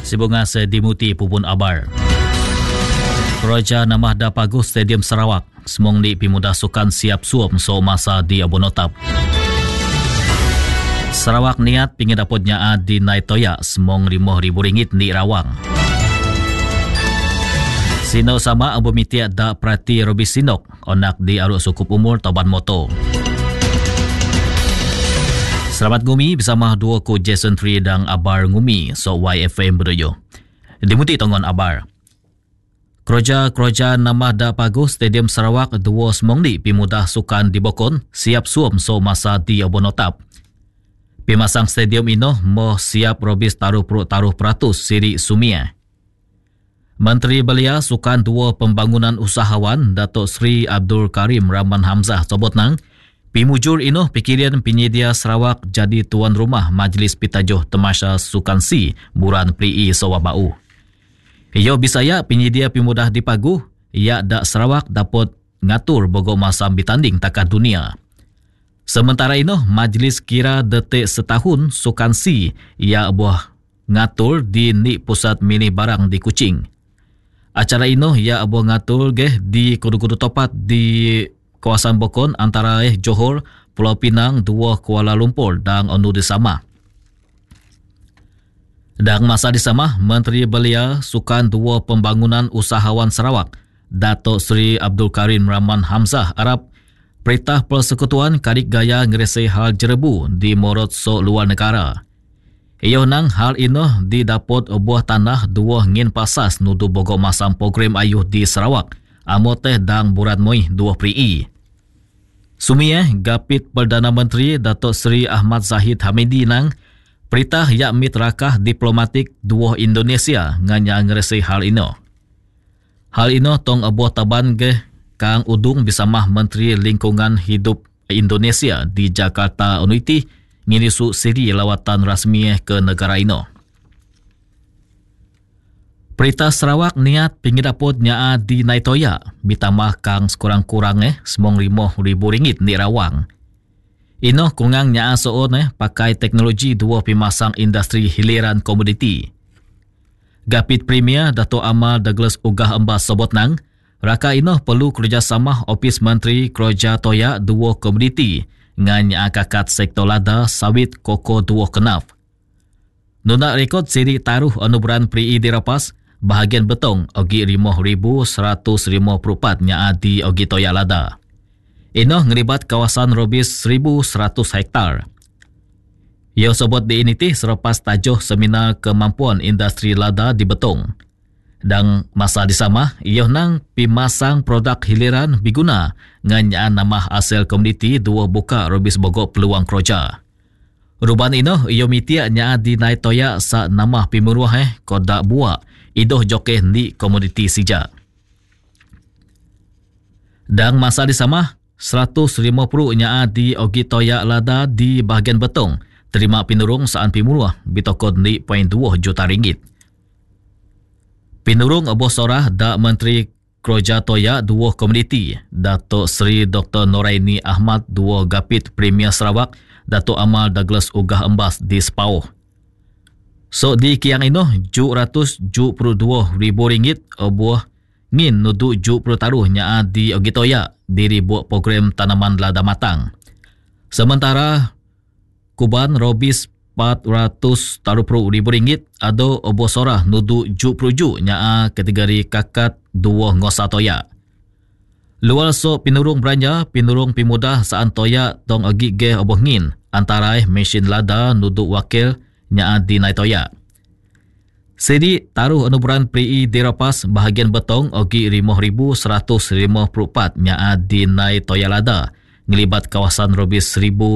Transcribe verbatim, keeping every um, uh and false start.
Sibungan sedimuti pupun abar. Raja Namah Dapagu Stadium Sarawak. Semong di pimudah sukan siap suam so masa di Abonotap. Sarawak niat pingin dapatnya di Naitoya semong lima ribu ringgit di Rawang. Sino sama abu mitiak da prati Robi Sinok onak di aruk sukup umur Toban Moto. Selamat ngumi bersama dua ku Jason Tri dan Abar ngumi so Y F M berdoyo. Dimuti tongon Abar. Kroja-kroja Namah Dapagu Stadium Sarawak dua semong di pimudah sukan di Bokon siap suam so masa di Abonotap. Pimasang stadium ino mo siap robis taruh perut taruh peratus siri sumia. Menteri Belia Sukan dua Pembangunan Usahawan Datuk Seri Abdul Karim Rahman Hamzah sebut nang pimujur ino pikiran penyedia Sarawak jadi tuan rumah Majlis Pitajuh Temasya Sukan Si Buran Pri Sawabau. Iyo bisaya penyedia pimudah dipagu ia dak Sarawak dapat ngatur bogo masa bitanding takah dunia. Sementara ino majlis kira detik setahun Sukan Si ia buah ngatur di ni pusat mini barang di Kuching. Acara ino ia buah ngatur geh di kudu-kudu topat di kawasan Bokon antara eh Johor, Pulau Pinang, dua Kuala Lumpur dan Onu Disama. Dan masa disama, Menteri Belia Sukan dua Pembangunan Usahawan Sarawak, Datuk Seri Abdul Karim Rahman Hamzah Arab, Perintah Persekutuan Karik Gaya ngeresai hal jerebu di Morot so luar negara. Iyo nang hal ino didapot buah tanah dua ngin pasas nudu bogo masam program ayuh di Sarawak, amoteh dan burat moi dua pri. Sumie Gapit Perdana Menteri Datuk Seri Ahmad Zahid Hamidi nang perintah yak mit rakah diplomatik dua Indonesia nganya ngeresai hal ino. Hal ino tong abuah taban ge Kang Udung bersama Menteri Lingkungan Hidup Indonesia di Jakarta Unuiti ngirisu siri lawatan rasmi ke negara ino. Perintah Sarawak niat pingidapod nya di Naitoya ditambah kang sekurang-kurang eh semong lima ribu ringgit di Rawang. Ino kungang nya soon eh pakai teknologi dua pimasang industri hiliran komoditi. Gapit Premier Dato' Amal Douglas Ugah Embas sebut nang raka ino perlu kerjasama Ofis Menteri Kroja Toya dua komoditi nganya akakat sektor lada sawit koko dua kenaf. Nuna rekod siri taruh anuberan Pri dirapas bahagian betong ogi lima ribu seratus lima puluh empat nya di ogi toya lada. Ino ngeribat kawasan robis seribu seratus hektar. Ia sebut di initi selepas tajuh seminar kemampuan industri lada di betong. Dan masa disama, ia nang pimasang produk hiliran biguna nganyaan nama asal komuniti dua buka robis bogok peluang kroja. Ruban ino ia mitia nya di Naitoya sa nama pimuruah eh kodak buak idoh jokeh di komuniti sija. Dan masa disama, seratus lima puluh nya di Ogi Toya Lada di bahagian betong terima pinurung saan pimuruah bitokod ni poin dua juta ringgit. Pinurung Abu Sorah da Menteri Kroja Toya dua komuniti, Datuk Seri Doktor Noraini Ahmad dua Gapit Premier Sarawak, Datuk Amal Douglas Ugah Embas di Sepauh. So di kiang ino ju ratus ju puluh dua ribu ringgit abuah ngin nudu ju puluh taruh nya di Ogi Toya diri buat program tanaman lada matang. Sementara Kuban Robis empat ratus taruh puluh ribu ringgit ado obo sorah nudu ju puluh ju nya kategori kakat dua ngosa toya. Luar so pinurung beranja pinurung pimudah saan toya tong agi ge obo ngin antara mesin lada nudu wakil nya di Naitoya. Sedi taruh anuberan Pri dirapas bahagian betong ogi lima ribu seratus lima puluh empat nya di Naitoya lada ngelibat kawasan robis seribu